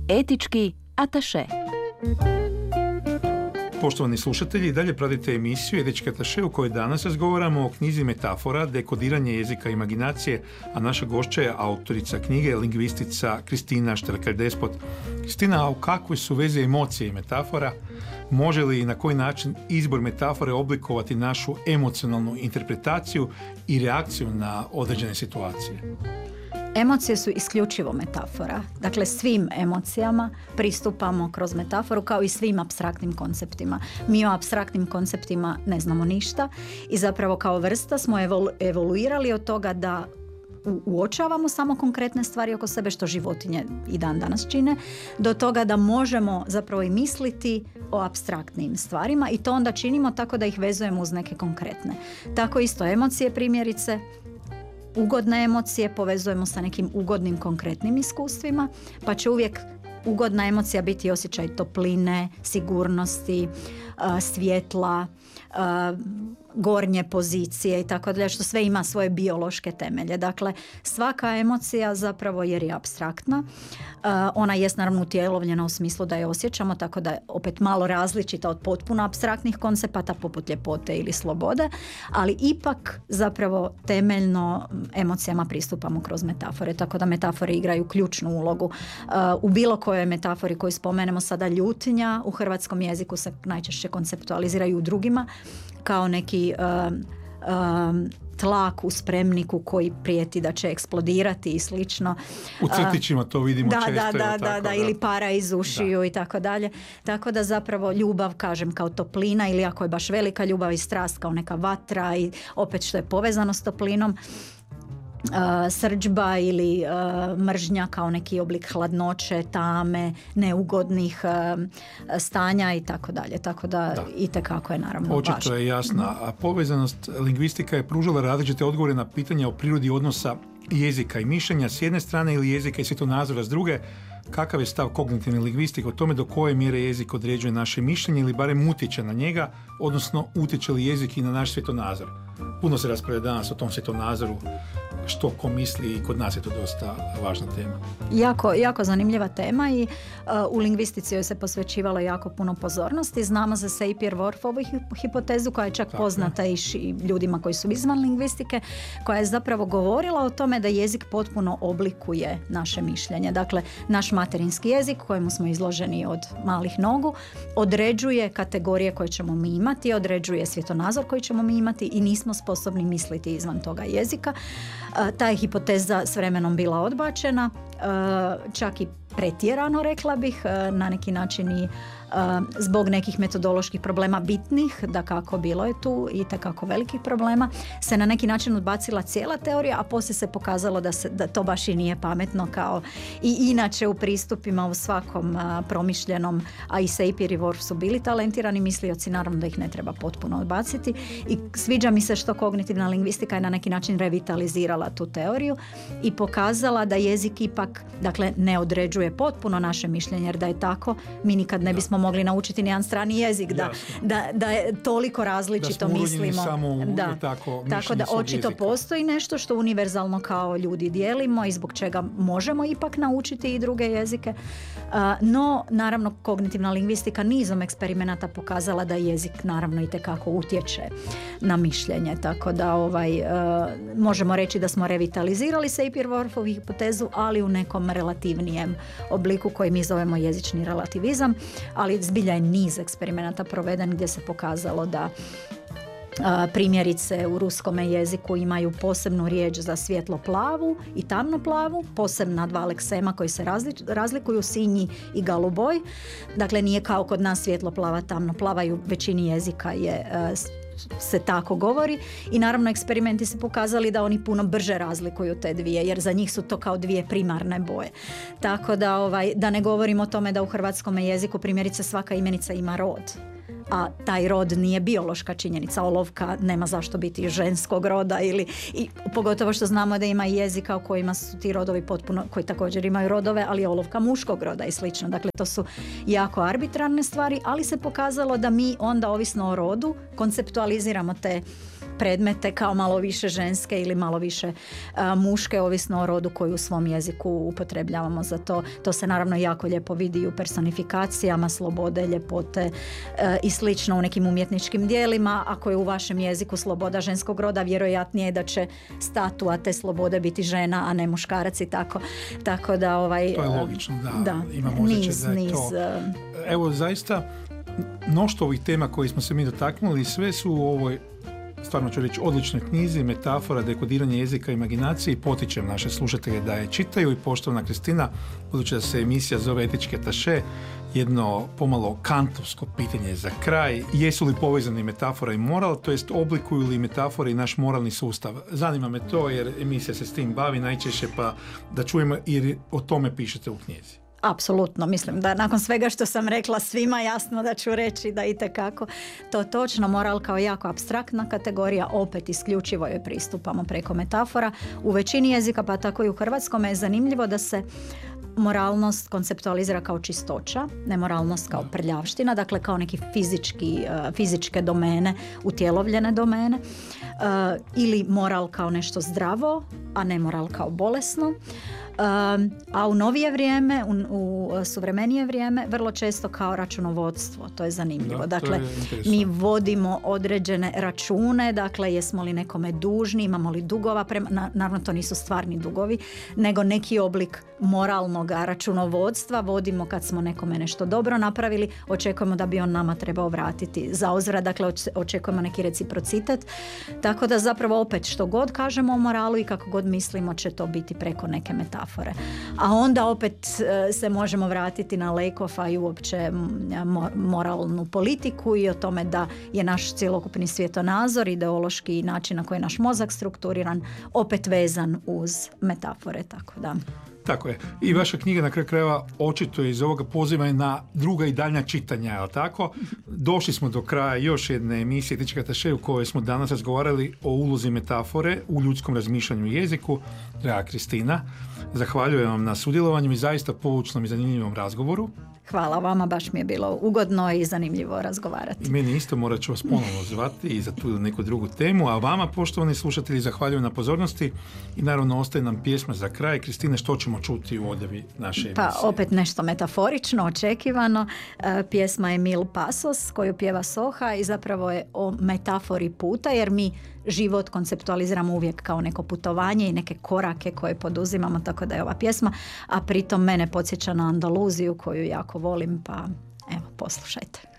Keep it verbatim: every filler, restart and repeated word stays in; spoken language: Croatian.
Etički ataše. Poštovani slušatelji, dalje pratite emisiju Etički ataše u kojoj danas razgovaramo o knjizi Metafora, dekodiranje jezika i imaginacije, a naša gošća je autorica knjige, lingvistica Kristina Šterkelj-Despot. Kristina, a u kakvoj su veze emocije i metafora? Može li i na koji način izbor metafore oblikovati našu emocionalnu interpretaciju i reakciju na određene situacije? Emocije su isključivo metafora. Dakle, svim emocijama pristupamo kroz metaforu kao i svim apstraktnim konceptima. Mi o apstraktnim konceptima ne znamo ništa i zapravo kao vrsta smo evolu- evoluirali od toga da uočavamo samo konkretne stvari oko sebe, što životinje i dan danas čine, do toga da možemo zapravo i misliti o apstraktnim stvarima i to onda činimo tako da ih vezujemo uz neke konkretne. Tako isto emocije, primjerice, ugodne emocije povezujemo sa nekim ugodnim konkretnim iskustvima, pa će uvijek ugodna emocija biti osjećaj topline, sigurnosti, svjetla, gornje pozicije i tako dalje, što sve ima svoje biološke temelje. Dakle, svaka emocija zapravo, jer je apstraktna, ona jest naravno utjelovljena u smislu da je osjećamo, tako da je opet malo različita od potpuno apstraktnih koncepata poput ljepote ili slobode, ali ipak zapravo temeljno emocijama pristupamo kroz metafore, tako da metafore igraju ključnu ulogu. U bilo kojoj metafori koju spomenemo sada, ljutnja u hrvatskom jeziku se najčešće konceptualiziraju u drugima kao neki um, um, tlak u spremniku koji prijeti da će eksplodirati i slično. U crtićima to vidimo da, često. Da, da, tako, da, da, ili para iz ušiju da. I tako dalje. Tako da zapravo ljubav, kažem, kao toplina, ili ako je baš velika ljubav i strast kao neka vatra i opet što je povezano s toplinom, Uh, srdžba ili uh, mržnja kao neki oblik hladnoće, tame, neugodnih uh, stanja i tako dalje. Tako da, da. itekako je naravno Očito važno. je jasna, a povezanost lingvistika je pružala različite odgovore na pitanja o prirodi odnosa jezika i mišljenja s jedne strane ili jezika i svjetonazora s druge. Kakav je stav kognitivne lingvistike o tome do koje mjere jezik određuje naše mišljenje ili barem utječe na njega, odnosno utječe li jezik i na naš svjetonazor? Puno se raspravlja danas o tom svjetonazoru, što ko misli, i kod nas je to dosta važna tema. Jako, jako zanimljiva tema i uh, u lingvistici joj se posvećivalo jako puno pozornosti. Znamo za Sapir-Whorfovu hipotezu koja je čak Tako. poznata i ši, ljudima koji su izvan lingvistike, koja je zapravo govorila o tome da jezik potpuno oblikuje naše mišljenje. Dakle, naš materinski jezik kojemu smo izloženi od malih nogu određuje kategorije koje ćemo mi imati, određuje svjetonazor koji ćemo mi imati i nismo sposobni misliti izvan toga jezika. Ta je hipoteza s vremenom bila odbačena, čak i pretjerano, rekla bih, na neki način i zbog nekih metodoloških problema bitnih, da kako bilo je tu i takako velikih problema, se na neki način odbacila cijela teorija, a poslije se pokazalo da, se, da to baš i nije pametno, kao i inače u pristupima u svakom a, promišljenom, a i Sapir i Whorf su bili talentirani mislioci, naravno da ih ne treba potpuno odbaciti i sviđa mi se što kognitivna lingvistika je na neki način revitalizirala tu teoriju i pokazala da jezik ipak, dakle, ne određuje potpuno naše mišljenje, jer da je tako, mi nikad ne bismo mogli naučiti nijedan strani jezik, da, da, da je toliko različito da mislimo. Samo da. Tako, tako da očito jezika. Postoji nešto što univerzalno kao ljudi dijelimo i zbog čega možemo ipak naučiti i druge jezike. Uh, no, naravno, kognitivna lingvistika nizom eksperimenata pokazala da jezik naravno itekako utječe na mišljenje. Tako da ovaj, uh, možemo reći da smo revitalizirali Sapir-Whorfovu hipotezu, ali u nekom relativnijem obliku koji mi zovemo jezični relativizam, ali zbilja je niz eksperimenata proveden gdje se pokazalo da a, primjerice u ruskome jeziku imaju posebnu riječ za svjetlo plavu i tamno plavu, posebna dva leksema koji se razli, razlikuju, sinji i galuboj. Dakle, nije kao kod nas svjetlo plava, tamno plava, i u većini jezika je a, se tako govori i naravno eksperimenti su pokazali da oni puno brže razlikuju te dvije, jer za njih su to kao dvije primarne boje. Tako da, ovaj, da ne govorimo o tome da u hrvatskom jeziku primjerice svaka imenica ima rod, a taj rod nije biološka činjenica. Olovka nema zašto biti ženskog roda, ili, i pogotovo što znamo da ima i jezika u kojima su ti rodovi potpuno, koji također imaju rodove, ali je olovka muškog roda i slično. Dakle, to su jako arbitrarne stvari, ali se pokazalo da mi onda, ovisno o rodu, konceptualiziramo te predmete kao malo više ženske ili malo više a, muške, ovisno o rodu koju u svom jeziku upotrebljavamo za to. To se naravno jako lijepo vidi u personifikacijama slobode, ljepote a, i slično u nekim umjetničkim dijelima. Ako je u vašem jeziku sloboda ženskog roda, vjerojatnije je da će statua te slobode biti žena, a ne muškarac i tako. Tako da ovaj... To je logično, da. da Imam osjećaj niz, da je niz, to... Evo, zaista, mnoštvo ovih tema koje smo se mi dotaknuli, sve su u ovoj, stvarno ću reći, odličnoj knjizi, metafora, dekodiranje jezika i imaginacije, i potičem naše slušatelje da je čitaju. I poštovana Kristina, budući da se emisija zove Etički ataše, jedno pomalo kantovsko pitanje za kraj: jesu li povezani metafora i moral, to jest oblikuju li metafore i naš moralni sustav? Zanima me to jer emisija se s tim bavi najčešće, pa da čujemo jer o tome pišete u knjizi. Apsolutno, mislim da nakon svega što sam rekla svima jasno da ću reći da itekako to točno. Moral kao jako apstraktna kategorija, opet isključivo joj pristupamo preko metafora. U većini jezika, pa tako i u hrvatskom, je zanimljivo da se moralnost konceptualizira kao čistoća, nemoralnost kao prljavština, dakle kao neki fizički, fizičke domene, utjelovljene domene, ili moral kao nešto zdravo, a ne moral kao bolesno. Um, a u novije vrijeme, u, u suvremenije vrijeme, vrlo često kao računovodstvo. To je zanimljivo. Da, dakle, je mi vodimo određene račune, dakle, jesmo li nekome dužni, imamo li dugova, prema, na, naravno to nisu stvarni dugovi, nego neki oblik moralnog računovodstva vodimo kad smo nekome nešto dobro napravili, očekujemo da bi on nama trebao vratiti za uzvrat, dakle očekujemo neki reciprocitet, tako da zapravo opet što god kažemo o moralu i kako god mislimo će to biti preko neke metafore. A onda opet se možemo vratiti na Lakoff'a i uopće moralnu politiku i o tome da je naš cjelokupni svjetonazor, ideološki način na koji je naš mozak strukturiran, opet vezan uz metafore, tako da... Tako je. I vaša knjiga na kraju krajeva očito iz ovoga poziva na druga i daljnja čitanja, je li tako? Došli smo do kraja još jedne emisije Etički ataše u kojoj smo danas razgovarali o ulozi metafore u ljudskom razmišljanju i jeziku. Draga Kristina, zahvaljujem vam na sudjelovanju i zaista poučnom i zanimljivom razgovoru. Hvala vama, baš mi je bilo ugodno i zanimljivo razgovarati. I meni isto, morat ću vas ponovno zvati i za tu neku drugu temu, a vama, poštovani slušatelji, zahvaljujem na pozornosti i naravno ostaje nam pjesma za kraj. Kristine, što ćemo čuti u odjavi naše emisije? Pa opet nešto metaforično, očekivano. E, pjesma je Mil Pasos koju pjeva Soha i zapravo je o metafori puta, jer mi život konceptualiziramo uvijek kao neko putovanje i neke korake koje poduzimamo, tako da je ova pjesma, a pritom mene podsjeća na Andaluziju koju jako volim, pa evo, poslušajte.